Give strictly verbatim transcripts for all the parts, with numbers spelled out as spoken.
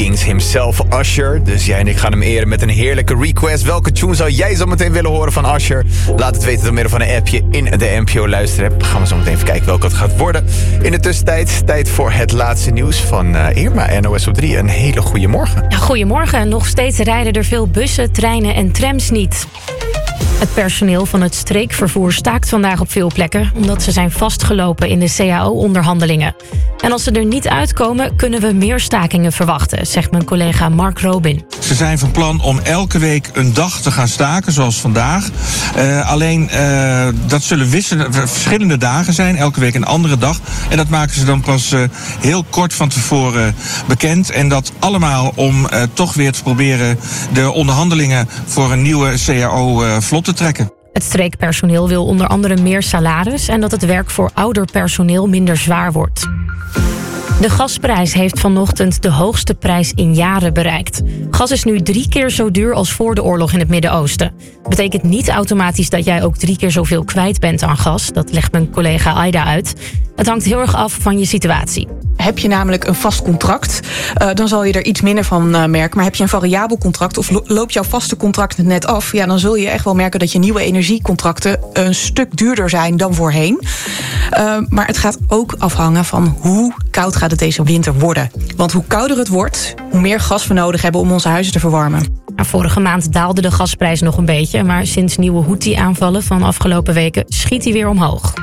Kings himself, Usher. Dus jij en ik gaan hem eren met een heerlijke request. Welke tune zou jij zo meteen willen horen van Usher? Laat het weten door middel van een appje in de N P O luisterapp. Gaan we zo meteen even kijken welke het gaat worden. In de tussentijd, tijd voor het laatste nieuws van uh, Irma, N O S op drie. Een hele goede morgen. Ja, goedemorgen. Nog steeds rijden er veel bussen, treinen en trams niet. Het personeel van het streekvervoer staakt vandaag op veel plekken, omdat ze zijn vastgelopen in de C A O-onderhandelingen. En als ze er niet uitkomen, kunnen we meer stakingen verwachten, zegt mijn collega Mark Robin. Ze zijn van plan om elke week een dag te gaan staken, zoals vandaag. Uh, alleen, uh, dat zullen wisselen, verschillende dagen zijn, elke week een andere dag. En dat maken ze dan pas uh, heel kort van tevoren bekend. En dat allemaal om uh, toch weer te proberen de onderhandelingen voor een nieuwe C A O uh, vlot te trekken. Het streekpersoneel wil onder andere meer salaris en dat het werk voor ouder personeel minder zwaar wordt. De gasprijs heeft vanochtend de hoogste prijs in jaren bereikt. Gas is nu drie keer zo duur als voor de oorlog in het Midden-Oosten. Betekent niet automatisch dat jij ook drie keer zoveel kwijt bent aan gas. Dat legt mijn collega Aida uit. Het hangt heel erg af van je situatie. Heb je namelijk een vast contract, uh, dan zal je er iets minder van uh, merken. Maar heb je een variabel contract of lo- loopt jouw vaste contract net af, ja, dan zul je echt wel merken dat je nieuwe energiecontracten een stuk duurder zijn dan voorheen. Uh, maar het gaat ook afhangen van hoe koud gaat het deze winter worden. Want hoe kouder het wordt, hoe meer gas we nodig hebben om onze huizen te verwarmen. Vorige maand daalde de gasprijs nog een beetje, maar sinds nieuwe Houthi-aanvallen van afgelopen weken schiet hij weer omhoog.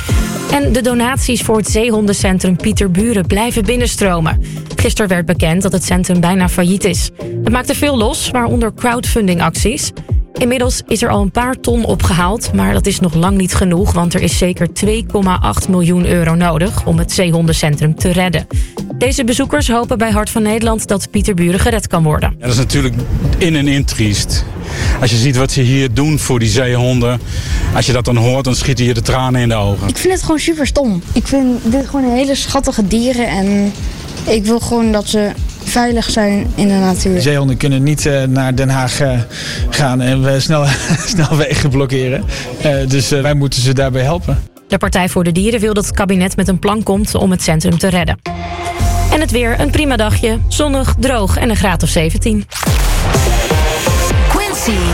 En de donaties voor het zeehondencentrum Pieterburen blijven binnenstromen. Gisteren werd bekend dat het centrum bijna failliet is. Het maakte veel los, waaronder crowdfundingacties. Inmiddels is er al een paar ton opgehaald, maar dat is nog lang niet genoeg, want er is zeker twee komma acht miljoen euro nodig om het zeehondencentrum te redden. Deze bezoekers hopen bij Hart van Nederland dat Pieterburen gered kan worden. Ja, dat is natuurlijk in en in triest. Als je ziet wat ze hier doen voor die zeehonden, als je dat dan hoort, dan schieten je de tranen in de ogen. Ik vind het gewoon super stom. Ik vind dit gewoon een hele schattige dieren en ik wil gewoon dat ze veilig zijn in de natuur. Zeehonden kunnen niet uh, naar Den Haag uh, gaan en we snel, snel wegen blokkeren. Uh, dus uh, wij moeten ze daarbij helpen. De Partij voor de Dieren wil dat het kabinet met een plan komt om het centrum te redden. En het weer, een prima dagje, zonnig, droog en een graad of zeventien. Quincy.